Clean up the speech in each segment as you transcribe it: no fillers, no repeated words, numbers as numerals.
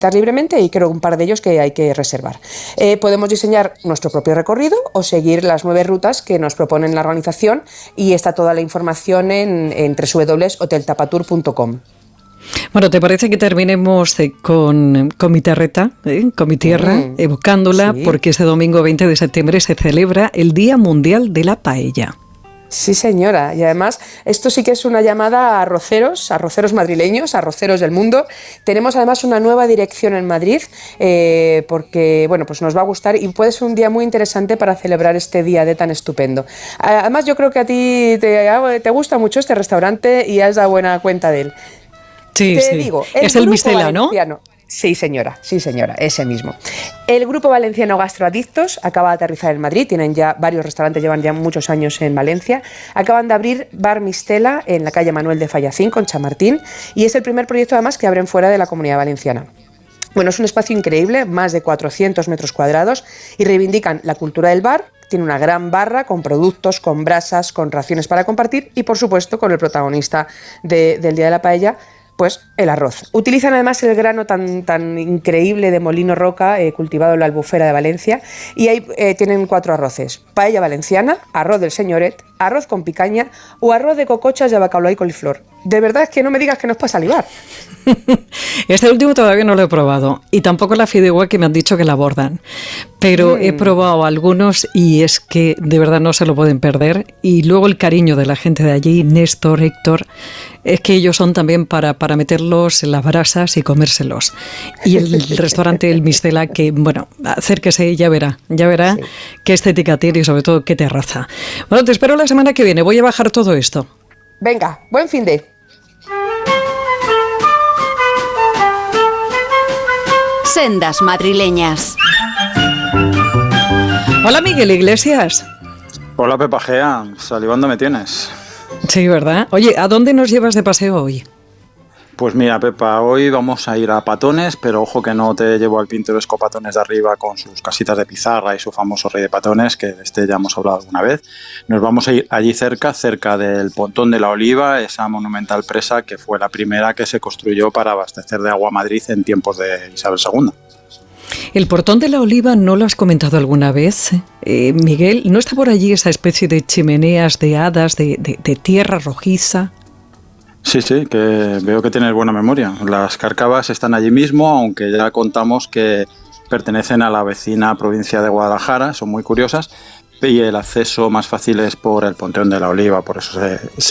libremente y creo un par de ellos que hay que reservar. Podemos diseñar nuestro propio recorrido o seguir las 9 rutas que nos proponen la organización y está toda la información en www.hoteltapatur.com. Bueno, ¿te parece que terminemos con mi terreta, con mi tierra, evocándola? Sí. Porque este domingo 20 de septiembre se celebra el Día Mundial de la Paella. Sí, señora. Y además, esto sí que es una llamada a arroceros madrileños, a arroceros del mundo. Tenemos además una nueva dirección en Madrid, porque bueno, pues nos va a gustar y puede ser un día muy interesante para celebrar este día de tan estupendo. Además, yo creo que a ti te gusta mucho este restaurante y has dado buena cuenta de él. Sí, te digo, es el Mistela, ¿no? Sí, señora, ese mismo. El Grupo Valenciano Gastroadictos acaba de aterrizar en Madrid, tienen ya varios restaurantes, llevan ya muchos años en Valencia. Acaban de abrir Bar Mistela en la calle Manuel de Fallacín, con Chamartín, y es el primer proyecto además que abren fuera de la Comunidad Valenciana. Bueno, es un espacio increíble, más de 400 metros cuadrados, y reivindican la cultura del bar. Tiene una gran barra con productos, con brasas, con raciones para compartir y, por supuesto, con el protagonista del Día de la Paella, pues el arroz. Utilizan además el grano tan increíble de Molino Roca, cultivado en la Albufera de Valencia, y ahí tienen 4 arroces: paella valenciana, arroz del señoret, arroz con picaña o arroz de cocochas de bacalao y coliflor. De verdad es que no me digas que no es para salivar. Este último todavía no lo he probado y tampoco la fideuá, que me han dicho que la abordan, pero he probado algunos y es que de verdad no se lo pueden perder. Y luego el cariño de la gente de allí, Néstor, Héctor, es que ellos son también para meterlos en las brasas y comérselos. Y el restaurante El Mistela, que bueno, acérquese y ya verá sí, qué estética tiene y sobre todo qué terraza. Bueno, te espero la semana que viene, voy a bajar todo esto. Venga, buen fin de... Sendas madrileñas. Hola, Miguel Iglesias. Hola, Pepa Gea, salivando me tienes. Sí, ¿verdad? Oye, ¿a dónde nos llevas de paseo hoy? Pues mira, Pepa, hoy vamos a ir a Patones, pero ojo que no te llevo al pintoresco Patones de arriba con sus casitas de pizarra y su famoso rey de Patones, que de este ya hemos hablado alguna vez. Nos vamos a ir allí cerca del Pontón de la Oliva, esa monumental presa que fue la primera que se construyó para abastecer de agua a Madrid en tiempos de Isabel II. El Portón de la Oliva, ¿no lo has comentado alguna vez, Miguel? ¿No está por allí esa especie de chimeneas de hadas, de tierra rojiza? Sí, que veo que tienes buena memoria. Las cárcavas están allí mismo, aunque ya contamos que pertenecen a la vecina provincia de Guadalajara, son muy curiosas, y el acceso más fácil es por el Pontón de la Oliva, por eso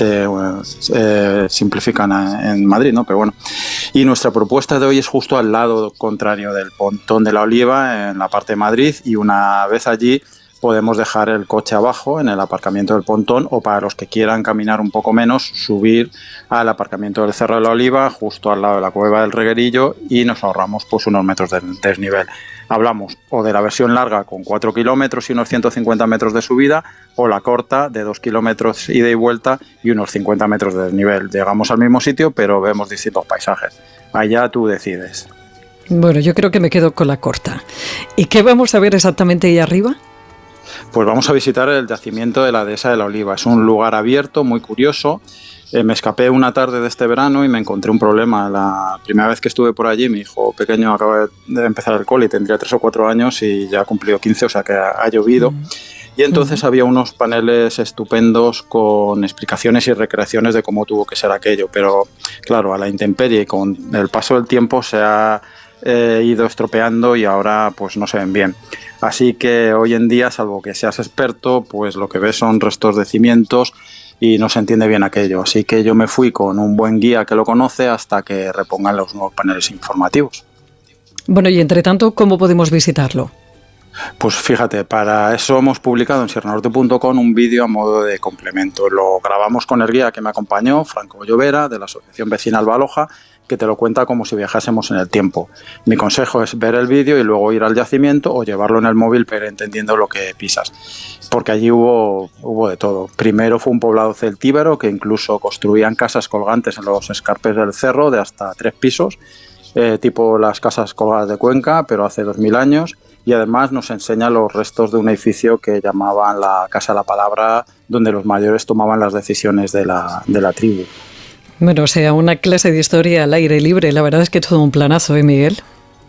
se simplifican en Madrid, ¿no? Pero bueno. Y nuestra propuesta de hoy es justo al lado contrario del Pontón de la Oliva, en la parte de Madrid, y una vez allí podemos dejar el coche abajo en el aparcamiento del Pontón, o para los que quieran caminar un poco menos, subir al aparcamiento del Cerro de la Oliva, justo al lado de la Cueva del Reguerillo, y nos ahorramos pues unos metros de desnivel. Hablamos o de la versión larga con 4 kilómetros y unos 150 metros de subida, o la corta de 2 kilómetros ida y vuelta y unos 50 metros de desnivel. Llegamos al mismo sitio, pero vemos distintos paisajes. Allá tú decides. Bueno, yo creo que me quedo con la corta. ¿Y qué vamos a ver exactamente ahí arriba? Pues vamos a visitar el yacimiento de la Dehesa de la Oliva. Es un lugar abierto, muy curioso. Me escapé una tarde de este verano y me encontré un problema. La primera vez que estuve por allí, mi hijo pequeño acaba de empezar el cole y tendría 3 o 4 años y ya ha cumplido 15, o sea que ha llovido. Y entonces había unos paneles estupendos con explicaciones y recreaciones de cómo tuvo que ser aquello. Pero claro, a la intemperie y con el paso del tiempo se ha ido estropeando y ahora pues no se ven bien. Así que hoy en día, salvo que seas experto, pues lo que ves son restos de cimientos y no se entiende bien aquello. Así que yo me fui con un buen guía que lo conoce hasta que repongan los nuevos paneles informativos. Bueno, y entre tanto, ¿cómo podemos visitarlo? Pues fíjate, para eso hemos publicado en sierranorte.com un vídeo a modo de complemento. Lo grabamos con el guía que me acompañó, Franco Llovera, de la Asociación Vecinal Baloja, que te lo cuenta como si viajásemos en el tiempo. Mi consejo es ver el vídeo y luego ir al yacimiento o llevarlo en el móvil, pero entendiendo lo que pisas, porque allí hubo de todo. Primero fue un poblado celtíbero que incluso construían casas colgantes en los escarpes del cerro de hasta 3 pisos, tipo las casas colgadas de Cuenca, pero hace 2000 años, y además nos enseña los restos de un edificio que llamaban la Casa de la Palabra, donde los mayores tomaban las decisiones de la tribu. Bueno, o sea, una clase de historia al aire libre. La verdad es que es todo un planazo, ¿eh, Miguel?